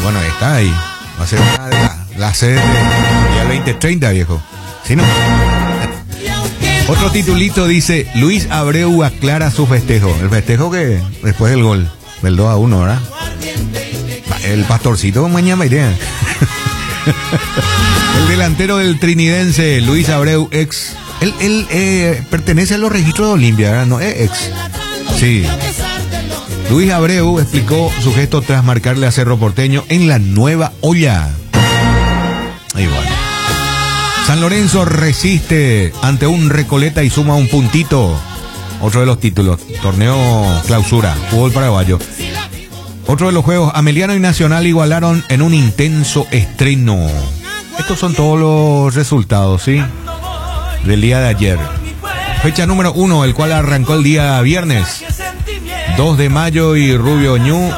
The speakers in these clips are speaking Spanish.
bueno, está ahí. Va a ser una de las sedes del 2030, viejo. ¿Sí, no? Otro titulito dice: Luis Abreu aclara su festejo. El festejo que después del gol del 2-1, ¿verdad? El pastorcito mañana iré. El delantero del trinidense Luis Abreu, ex. Él pertenece a los registros de Olimpia, ¿verdad? No, es ex. Sí. Luis Abreu explicó su gesto tras marcarle a Cerro Porteño en la nueva olla. Ahí bueno. San Lorenzo resiste ante un Recoleta y suma un puntito. Otro de los títulos. Torneo clausura. Fútbol paraguayo. Otro de los juegos. Ameliano y Nacional igualaron en un intenso estreno. Estos son todos los resultados, ¿sí? Del día de ayer. Fecha número 1, el cual arrancó el día viernes. 2 de mayo y Rubio Ñu.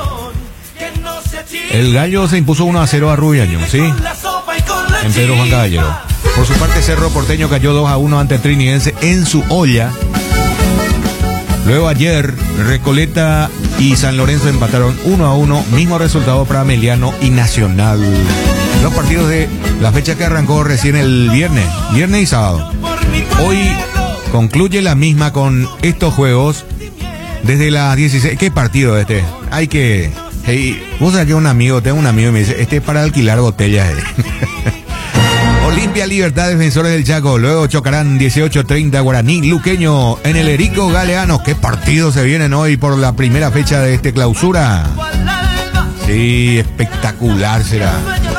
El Gallo se impuso 1-0 a Rubio Ñu, ¿sí? En Pedro Juan Caballero. Por su parte, Cerro Porteño cayó 2-1 ante Trinidense en su olla. Luego ayer, Recoleta y San Lorenzo empataron 1-1. Mismo resultado para Ameliano y Nacional. Los partidos de la fecha que arrancó recién el viernes y sábado. Hoy concluye la misma con estos juegos desde las 16. ¿Qué partido este? Hay que... Hey, vos sabés que tengo un amigo y me dice, este es para alquilar botellas. Olimpia Libertad, Defensores del Chaco. Luego chocarán 18:30 Guaraní Luqueño en el Erico Galeano. ¿Qué partidos se vienen hoy por la primera fecha de este clausura? Sí, espectacular será.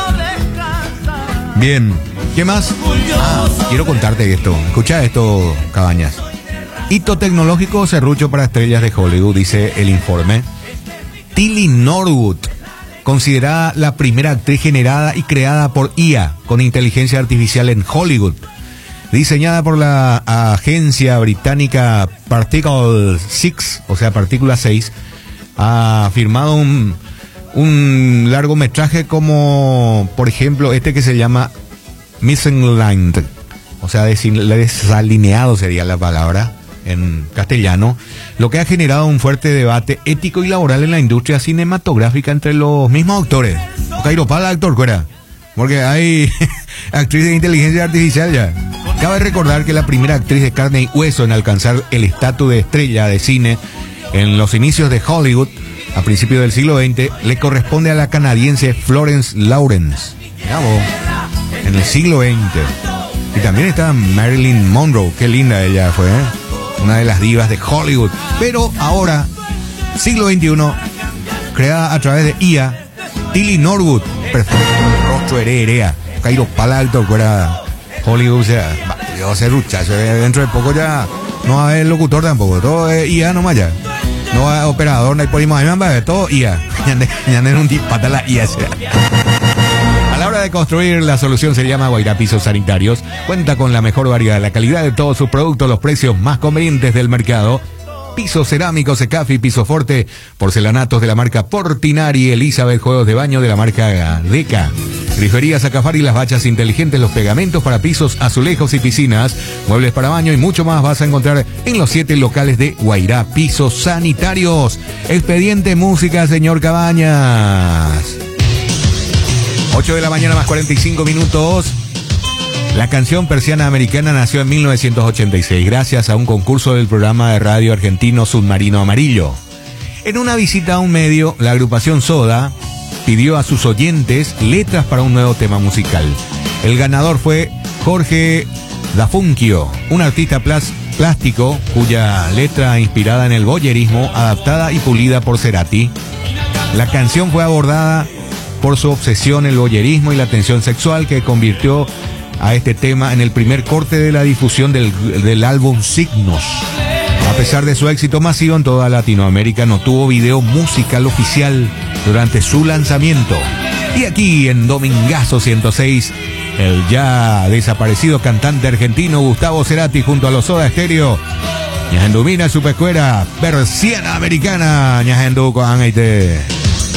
Bien, ¿qué más? Quiero contarte esto. Escucha esto, Cabañas. Hito tecnológico serrucho para estrellas de Hollywood, dice el informe. Tilly Norwood, considerada la primera actriz generada y creada por IA con inteligencia artificial en Hollywood. Diseñada por la agencia británica Particle 6, o sea, Partícula 6, ha firmado un largometraje como, por ejemplo, este que se llama Missing Line, o sea, desalineado sería la palabra en castellano, lo que ha generado un fuerte debate ético y laboral en la industria cinematográfica entre los mismos actores. Cairo Pala, actor, fuera, porque hay actriz de inteligencia artificial ya. Cabe recordar que la primera actriz de carne y hueso en alcanzar el estatus de estrella de cine en los inicios de Hollywood, a principios del siglo XX, le corresponde a la canadiense Florence Lawrence. En el siglo XX. Y también está Marilyn Monroe, qué linda ella fue, ¿eh? Una de las divas de Hollywood. Pero ahora, siglo XXI, creada a través de IA, Tilly Norwood, perfecto, rostro herea, Cairo Pala, alto, fuera Hollywood, o sea, va a ser ruchazo, dentro de poco ya no va a haber locutor tampoco, todo es IA nomás ya. No va a haber operador, no hay polimos, todo IA. Ya no es un dispata la IA. A la hora de construir, la solución se llama Guairá Pisos Sanitarios. Cuenta con la mejor variedad, la calidad de todos sus productos, los precios más convenientes del mercado. Pisos cerámicos, Secafi, Piso Forte, porcelanatos de la marca Portinari, Elizabeth, juegos de baño de la marca Deca. Griferías Acafari, las bachas inteligentes, los pegamentos para pisos, azulejos y piscinas, muebles para baño y mucho más vas a encontrar en los 7 locales de Guairá Pisos Sanitarios. Expediente Música, señor Cabañas. 8 de la mañana más 45 minutos. La canción Persiana Americana nació en 1986 gracias a un concurso del programa de radio argentino Submarino Amarillo. En una visita a un medio, la agrupación Soda pidió a sus oyentes letras para un nuevo tema musical. El ganador fue Jorge Dafunquio, un artista plástico cuya letra inspirada en el voyerismo, adaptada y pulida por Cerati. La canción fue abordada por su obsesión, el voyerismo y la tensión sexual que convirtió a este tema en el primer corte de la difusión del álbum Signos. A pesar de su éxito masivo en toda Latinoamérica, no tuvo video musical oficial durante su lanzamiento. Y aquí en Domingazo 106, el ya desaparecido cantante argentino Gustavo Cerati junto a los Soda Stereo, Ñajendumina su pescuera, Persiana Americana, Ñajendu con Angaite.